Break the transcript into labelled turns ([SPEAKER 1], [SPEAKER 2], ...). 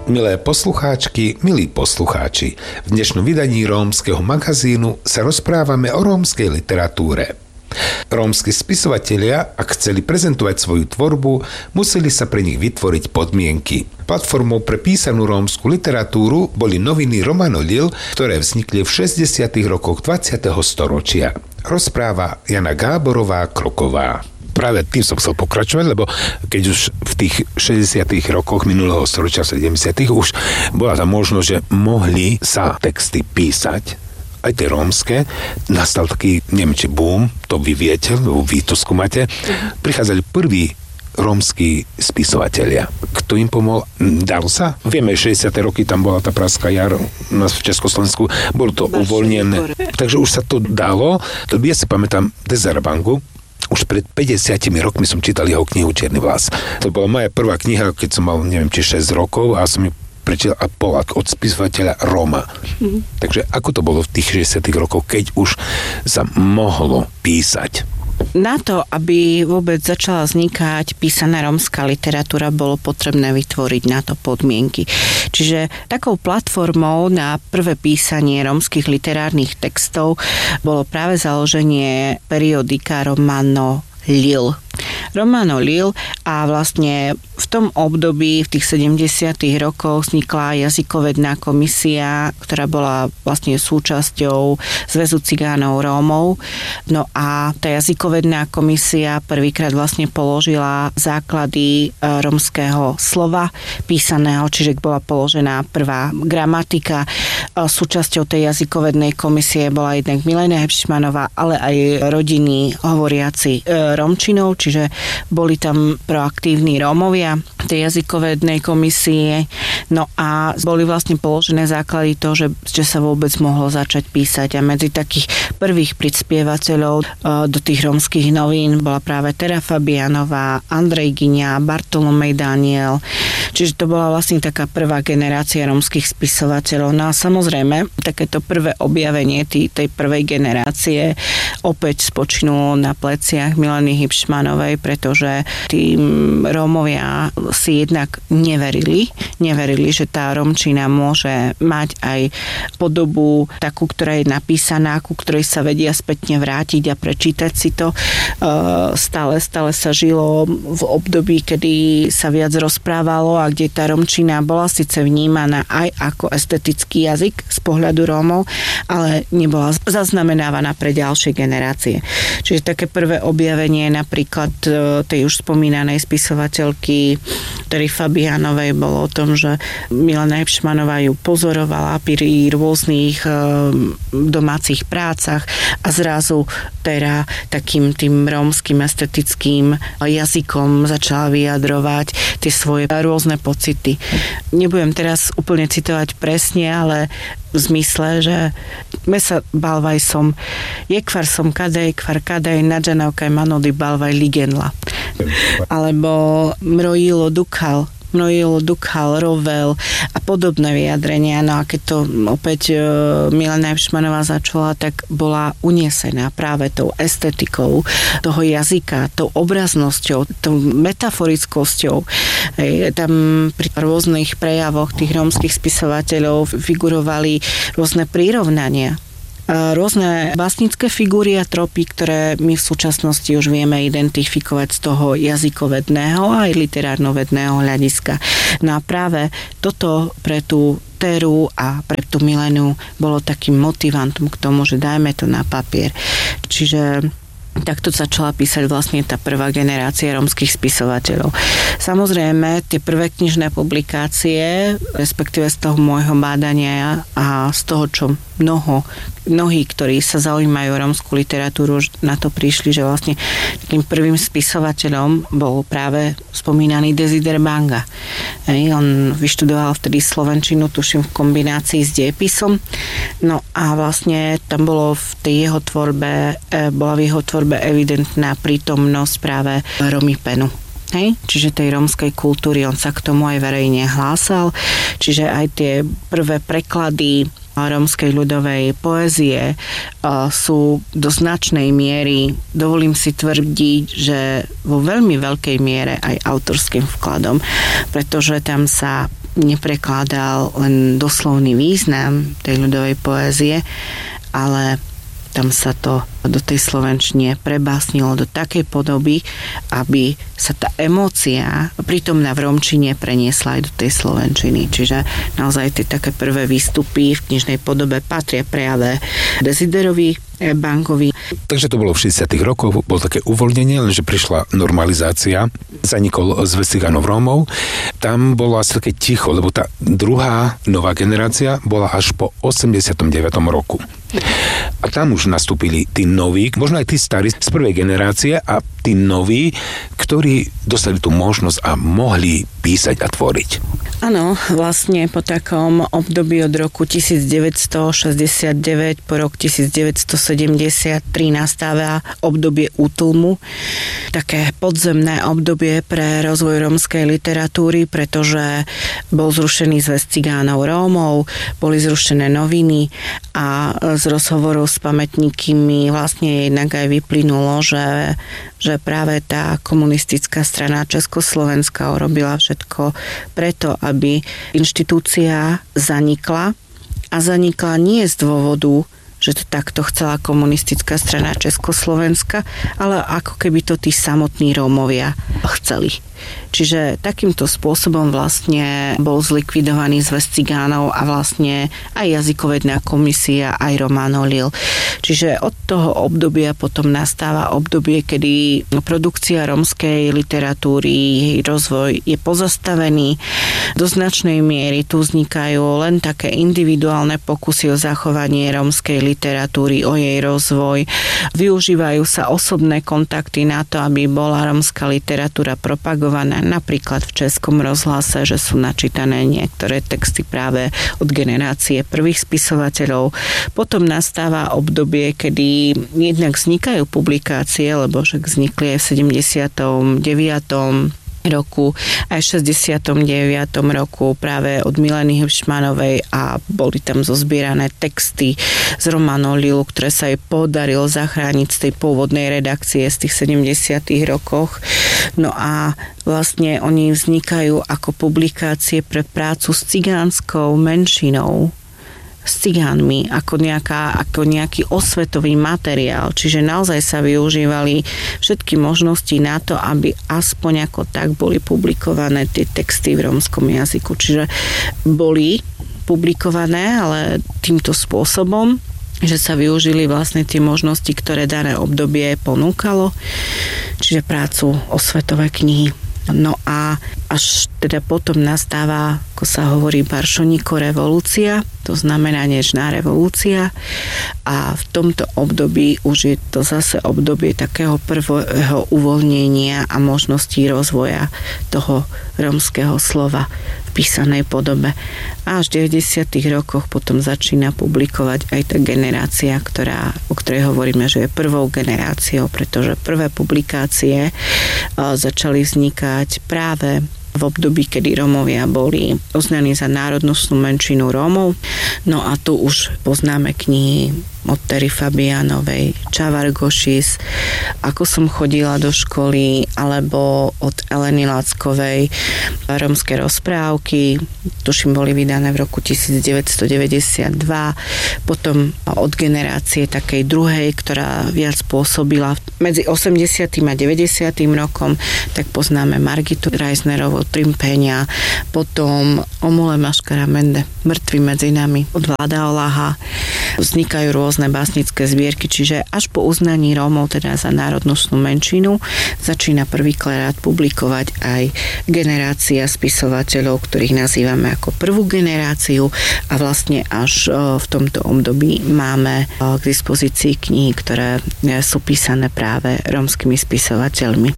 [SPEAKER 1] Milé poslucháčky, milí poslucháči, v dnešnom vydaní rómskeho magazínu sa rozprávame o rómskej literatúre. Rómski spisovatelia, ak chceli prezentovať svoju tvorbu, museli sa pre nich vytvoriť podmienky. Platformou pre písanú rómsku literatúru boli noviny Romano Lil, ktoré vznikli v 60. rokoch 20. storočia. Rozpráva Jana Gáborová-Kroková. Práve tým som chcel pokračovať, lebo keď už v tých 60. rokoch minulého storočia, 70. už bola tá možnosť, že mohli sa texty písať, aj tie rómske, nastal taký, neviem či boom, to vy viete, vy to skúmate, prichádzali prví rómski spisovatelia. Kto im pomohol? Dalo sa? Vieme, 60. roky tam bola tá Pražská jar u nás v Československu, bolo to uvoľnené. Takže už sa to dalo. Ja si pamätám Dezarabangu. Už pred 50 rokmi som čítal jeho knihu Čierny vlas. To bola moja prvá kniha, keď som mal, neviem, či 6 rokov a som ju prečítal a Polák od spisovateľa Róma. Takže ako to bolo v tých 60 rokoch, keď už sa mohlo písať?
[SPEAKER 2] Na to, aby vôbec začala vznikať písaná rómska literatúra, bolo potrebné vytvoriť na to podmienky. Čiže takou platformou na prvé písanie rómskych literárnych textov bolo práve založenie periodika Romano Lil. Romano Lil a vlastne v tom období, v tých 70. rokoch vznikla jazykovedná komisia, ktorá bola vlastne súčasťou Zväzu cigánov Rómov. No a tá jazykovedná komisia prvýkrát vlastne položila základy rómskeho slova písaného, čiže bola položená prvá gramatika. Súčasťou tej jazykovednej komisie bola jednak Milena Hebšmanová, ale aj rodiny hovoriaci rómčinou, čiže boli tam proaktívni Rómovia tej jazykovednej komisie. No a boli vlastne položené základy toho, že sa vôbec mohlo začať písať. A medzi takých prvých prispievateľov do tých rómskych novín bola práve Tera Fabianová, Andrej Gyňa, Bartolomej Daniel. Čiže to bola vlastne taká prvá generácia rómskych spisovateľov. No a samozrejme, takéto prvé objavenie tej prvej generácie opäť spočinulo na pleciach Mileny Hebšmanovej, pretože tí Rómovia si jednak neverili, že tá rómčina môže mať aj podobu takú, ktorá je napísaná, ku ktorej sa vedia spätne vrátiť a prečítať si to. Stále sa žilo v období, kedy sa viac rozprávalo a kde tá rómčina bola síce vnímaná aj ako estetický jazyk z pohľadu Rómov, ale nebola zaznamenávaná pre ďalšie generácie. Čiže také prvé objavenie napríklad tej už spomínanej spisovateľky Tery Fabianovej bolo o tom, že Milena Hebšmanová ju pozorovala pri rôznych domácich prácach a zrazu Tera takým tým rómskym estetickým jazykom začala vyjadrovať tie svoje rôzne pocity. Nebudem teraz úplne citovať presne, ale v zmysle, že mesa balvaj som, jekvar som kadej, kvar kadej, nadžanovkaj manody balvaj ligenla. Alebo mrojilo dukhal, rovel a podobné vyjadrenia. No a keď to opäť Milena Hebšmanová začala, tak bola unesená práve tou estetikou toho jazyka, tou obraznosťou, tou metaforickosťou. Tam pri rôznych prejavoch tých rómskych spisovateľov figurovali rôzne prirovnania. Rôzne básnické figúry a tropy, ktoré my v súčasnosti už vieme identifikovať z toho jazykovedného a aj literárnovedného hľadiska. No a práve toto pre tú Teru a pre tú Milenu bolo takým motivantom k tomu, že dajme to na papier. Čiže takto začala písať vlastne tá prvá generácia rómskych spisovateľov. Samozrejme, tie prvé knižné publikácie, respektíve z toho môjho bádania a z toho, čo mnohí, ktorí sa zaujímajú o rómsku literatúru, na to prišli, že vlastne takým prvým spisovateľom bol práve spomínaný Desider Banga. On vyštudoval vtedy slovenčinu, tuším, v kombinácii s dejepisom. No a vlastne tam bolo bola v jeho tvorbe evidentná prítomnosť práve Romy Penu. Čiže tej rómskej kultúry, on sa k tomu aj verejne hlásal. Čiže aj tie prvé preklady rómskej ľudovej poézie sú do značnej miery, dovolím si tvrdiť, že vo veľmi veľkej miere aj autorským vkladom, pretože tam sa neprekladal len doslovný význam tej ľudovej poézie, ale tam sa to do tej slovenčine prebásnilo do takej podoby, aby sa tá emócia prítomná v romčine preniesla aj do tej slovenčiny. Čiže naozaj tie také prvé výstupy v knižnej podobe patria práve Desiderovi Bankovi.
[SPEAKER 1] Takže to bolo v 60. rokoch, bolo také uvoľnenie, lenže prišla normalizácia, zanikol zväz Cigánov Rómov. Tam bolo asi také ticho, lebo tá druhá nová generácia bola až po 89. roku. A tam už nastúpili tí noví, možno aj tí starí z prvej generácie a tí noví, ktorí dostali tú možnosť a mohli písať a tvoriť.
[SPEAKER 2] Áno, vlastne po takom období od roku 1969 po rok 1973 nastáva obdobie útlmu. Také podzemné obdobie pre rozvoj rómskej literatúry, pretože bol zrušený zväz Cigánov Rómov, boli zrušené noviny a z rozhovorov s pamätníkmi vlastne jednak aj vyplynulo, že práve tá komunistická strana Československa urobila všetko preto, aby inštitúcia zanikla. A zanikla nie z dôvodu, že to takto chcela komunistická strana Československa, ale ako keby to tí samotní Rómovia chceli. Čiže takýmto spôsobom vlastne bol zlikvidovaný zväz Cigánov a vlastne aj jazykovedná komisia, aj Romano Lille. Čiže od toho obdobia potom nastáva obdobie, kedy produkcia rómskej literatúry, jej rozvoj je pozastavený. Do značnej miery tu vznikajú len také individuálne pokusy o zachovanie rómskej literatúry, o jej rozvoj. Využívajú sa osobné kontakty na to, aby bola rómska literatúra propagovaná napríklad v Českom rozhlase, že sú načítané niektoré texty práve od generácie prvých spisovateľov. Potom nastáva obdobie, kedy jednak vznikajú publikácie, lebo však vznikli aj v 79. roku, aj v 69. roku práve od Mileny Hiršmanovej a boli tam zozbierané texty z Romano Lillu, ktoré sa jej podarilo zachrániť z tej pôvodnej redakcie z tých 70. rokoch. No a vlastne oni vznikajú ako publikácie pre prácu s cigánskou menšinou, s cigánmi, ako nejaký osvetový materiál. Čiže naozaj sa využívali všetky možnosti na to, aby aspoň ako tak boli publikované tie texty v rómskom jazyku. Čiže boli publikované, ale týmto spôsobom, že sa využili vlastne tie možnosti, ktoré dané obdobie ponúkalo. Čiže prácu osvetové knihy. No a až teda potom nastáva, ako sa hovorí Baršoníko, revolúcia, to znamená nežná revolúcia a v tomto období už je to zase obdobie takého prvého uvoľnenia a možností rozvoja toho rómskeho slova v písanej podobe. A až v 90. rokoch potom začína publikovať aj tá generácia, o ktorej hovoríme, že je prvou generáciou, pretože prvé publikácie začali vznikať práve v období, kedy Rómovia boli uznaní za národnostnú menšinu Rómov. No a tu už poznáme knihy od Tery Fabianovej, Čavargošis, Ako som chodila do školy, alebo od Eleny Lackovej Rómske rozprávky, tuším boli vydané v roku 1992, potom od generácie takej druhej, ktorá viac pôsobila medzi 80. a 90. rokom, tak poznáme Margitu Reisnerovú Trimpeňa, potom Omule Maškara Mende, Mŕtvi medzi nami od Vlada Olaha. Vznikajú rôzne básnické zbierky, čiže až po uznaní Rómov teda za národnostnú menšinu začína prvýkrát publikovať aj generácia spisovateľov, ktorých nazývame ako prvú generáciu a vlastne až v tomto období máme k dispozícii knihy, ktoré sú písané práve rómskymi spisovateľmi.